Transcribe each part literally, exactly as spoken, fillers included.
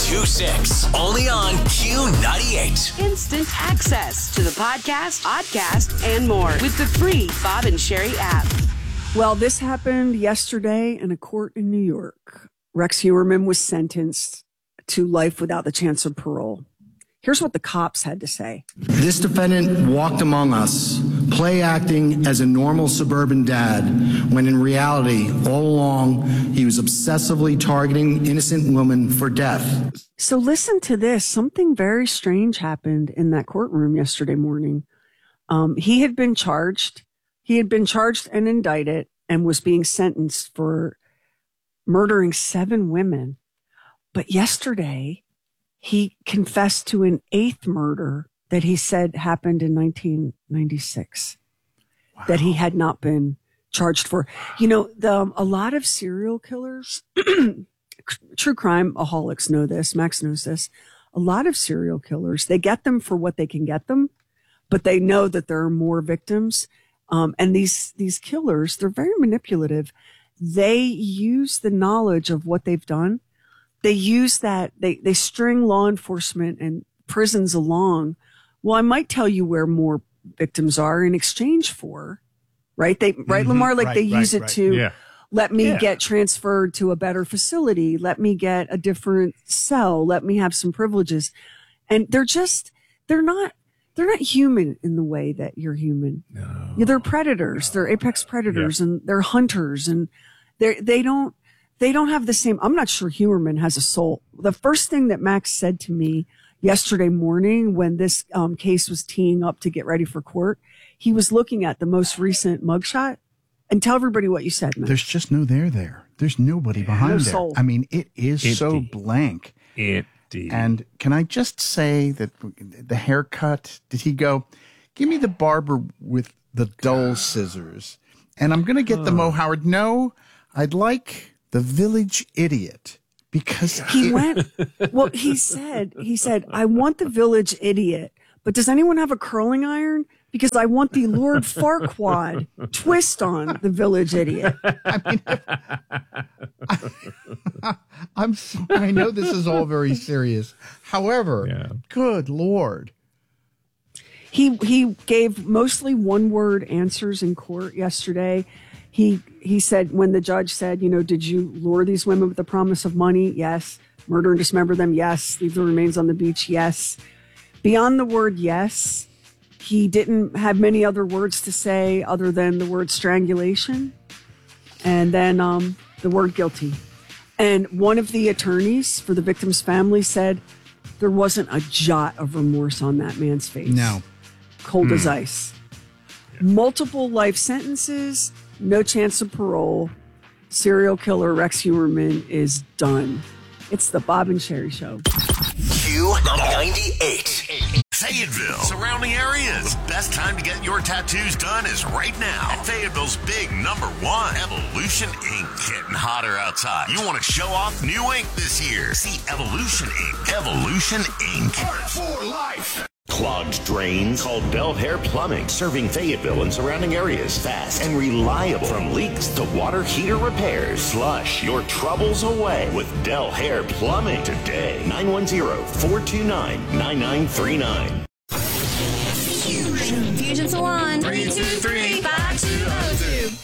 two six. Only on Q ninety-eight. Instant access to the podcast, podcast, and more with the free Bob and Sherry app. Well, this happened yesterday in a court in New York. Rex Heuermann was sentenced to life without the chance of parole. Here's what the cops had to say. This defendant walked among us, play acting as a normal suburban dad, when in reality, all along, he was obsessively targeting innocent women for death. So listen to this. Something very strange happened in that courtroom yesterday morning. Um, he had been charged. He had been charged and indicted and was being sentenced for murdering seven women. But yesterday, he confessed to an eighth murder that he said happened in nineteen ninety-six, wow. That he had not been charged for. You know, the, um, a lot of serial killers, true crime aholics know this, Max knows this, a lot of serial killers, they get them for what they can get them, but they know that there are more victims. Um, and these, these killers, they're very manipulative. They use the knowledge of what they've done. They use that, they, they string law enforcement and prisons along. Well, I might tell you where more victims are in exchange for, right? They, right, mm-hmm. Lamar, like right, they right, use it right. to yeah. let me yeah. get transferred to a better facility. Let me get a different cell. Let me have some privileges. And they're just, they're not, they're not human in the way that you're human. No, yeah, they're predators. No. They're apex predators yeah. and they're hunters and they they don't, they don't have the same. I'm not sure Heuermann has a soul. The first thing that Max said to me yesterday morning when this um, case was teeing up to get ready for court, he was looking at the most recent mugshot. And tell everybody what you said, Max. There's just no there there. There's nobody behind no there. Soul. I mean, it is Empty. so blank. Empty. And can I just say that the haircut, did he go, give me the barber with the dull scissors, and I'm going to get oh. the Mo Howard. No, I'd like the village idiot, because he it- went, well, he said, he said, I want the village idiot, but does anyone have a curling iron? Because I want the Lord Farquaad twist on the village idiot. I mean, I, I'm sorry, I know this is all very serious. However, yeah. good Lord. He he gave mostly one-word answers in court yesterday. He he said, when the judge said, you know, did you lure these women with the promise of money? Yes. Murder and dismember them? Yes. Leave the remains on the beach? Yes. Beyond the word yes, he didn't have many other words to say other than the word strangulation and then um, the word guilty. And one of the attorneys for the victim's family said there wasn't a jot of remorse on that man's face. No. Cold mm. as Hmm. ice. Multiple life sentences, no chance of parole. Serial killer Rex Heuermann is done. It's the Bob and Sherry Show. Q ninety-eight. Fayetteville, surrounding areas. The best time to get your tattoos done is right now at Fayetteville's big number one, Evolution Ink. Getting hotter outside. You want to show off new ink this year? See Evolution Ink. Evolution Ink. Art for life. Clogged drains? Call Bell Hair Plumbing, serving Fayetteville and surrounding areas. Fast and reliable. From leaks to water heater repairs. Flush your troubles away with Bell Hair Plumbing today. nine one zero, four two nine, nine nine three nine. Fusion. Fusion Salon. three two three, five two zero two.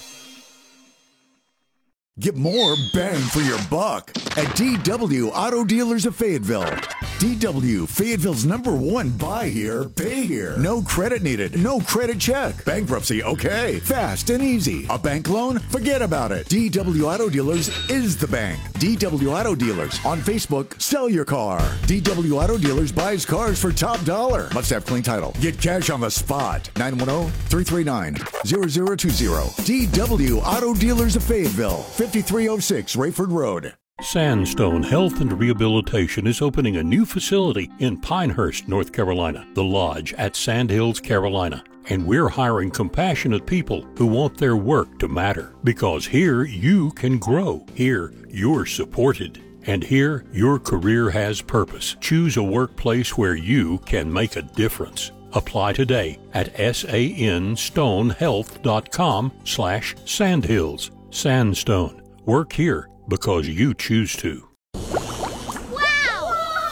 Get more bang for your buck at D W Auto Dealers of Fayetteville. D W, Fayetteville's number one buy here, pay here. No credit needed, no credit check. Bankruptcy, okay. Fast and easy. A bank loan? Forget about it. D W Auto Dealers is the bank. D W Auto Dealers. On Facebook, sell your car. D W Auto Dealers buys cars for top dollar. Must have clean title. Get cash on the spot. nine one zero, three three nine, zero zero two zero. D W Auto Dealers of Fayetteville. fifty-three oh six Rayford Road. Sandstone Health and Rehabilitation is opening a new facility in Pinehurst, North Carolina, The Lodge at Sand Hills, Carolina. And we're hiring compassionate people who want their work to matter. Because here you can grow. Here you're supported. And here your career has purpose. Choose a workplace where you can make a difference. Apply today at sanstonehealth.com slash sandhills. Sandstone. Work here because you choose to. Wow!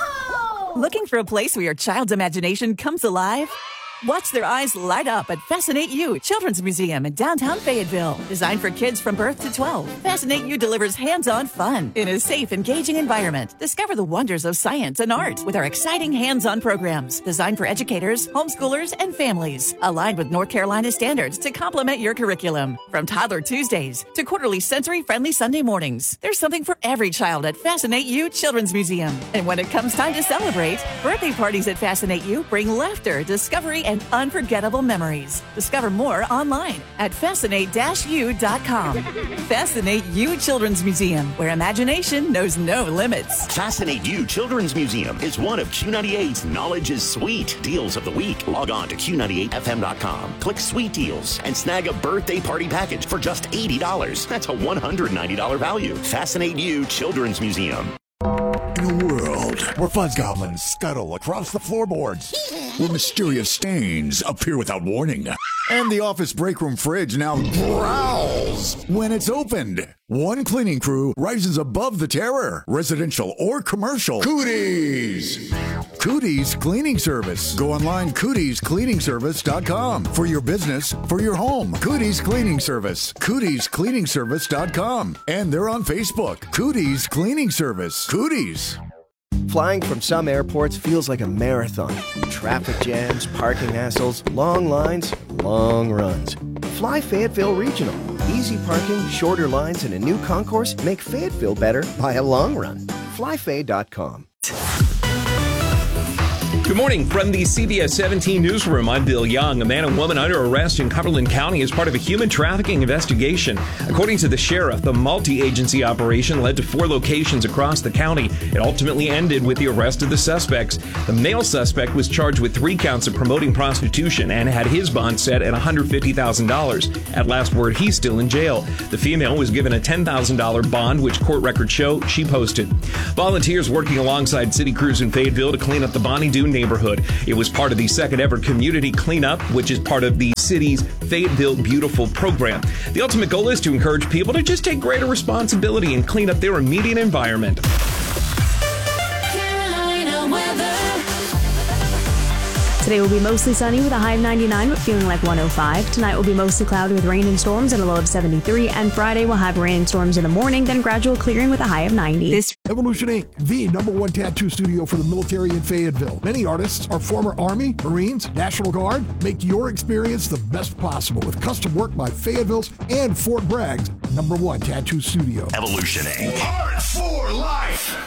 Looking for a place where your child's imagination comes alive? Watch their eyes light up at Fascinate You Children's Museum in downtown Fayetteville. Designed for kids from birth to twelve, Fascinate You delivers hands-on fun in a safe, engaging environment. Discover the wonders of science and art with our exciting hands-on programs designed for educators, homeschoolers, and families. Aligned with North Carolina standards to complement your curriculum. From Toddler Tuesdays to quarterly sensory-friendly Sunday mornings, there's something for every child at Fascinate You Children's Museum. And when it comes time to celebrate, birthday parties at Fascinate You bring laughter, discovery, and unforgettable memories. Discover more online at fascinate dash u dot com. Fascinate You Children's Museum, where imagination knows no limits. Fascinate You Children's Museum is one of Q ninety-eight's Knowledge is Sweet deals of the week. Log on to Q ninety-eight F M dot com, click Sweet Deals, and snag a birthday party package for just eighty dollars. That's a one hundred ninety dollars value. Fascinate You Children's Museum. In a world where fuzz goblins scuttle across the floorboards, where mysterious stains appear without warning, and the office break room fridge now growls when it's opened, one cleaning crew rises above the terror, residential or commercial. Cooties! Cooties Cleaning Service. Go online, cooties cleaning service dot com. For your business, for your home. Cooties Cleaning Service. cooties cleaning service dot com. And they're on Facebook. Cooties Cleaning Service. Cooties. Flying from some airports feels like a marathon. Traffic jams, parking hassles, long lines, long runs. Fly Fayetteville Regional. Easy parking, shorter lines, and a new concourse make Fayetteville better by a long run. fly fay dot com. Good morning from the C B S seventeen newsroom. I'm Bill Young. A man and woman under arrest in Cumberland County as part of a human trafficking investigation. According to the sheriff, the multi-agency operation led to four locations across the county. It ultimately ended with the arrest of the suspects. The male suspect was charged with three counts of promoting prostitution and had his bond set at one hundred fifty thousand dollars. At last word, he's still in jail. The female was given a ten thousand dollars bond, which court records show she posted. Volunteers working alongside city crews in Fayetteville to clean up the Bonnie Doon neighborhood. It was part of the second ever community cleanup, which is part of the city's Fayetteville Beautiful program. The ultimate goal is to encourage people to just take greater responsibility and clean up their immediate environment. Carolina weather. Today will be mostly sunny with a high of ninety-nine, but feeling like one oh five. Tonight will be mostly cloudy with rain and storms and a low of seventy-three. And Friday will have rain and storms in the morning, then gradual clearing with a high of ninety. This Evolution Incorporated, the number one tattoo studio for the military in Fayetteville. Many artists are former Army, Marines, National Guard. Make your experience the best possible with custom work by Fayetteville's and Fort Bragg's number one tattoo studio. Evolution Incorporated. Art for life.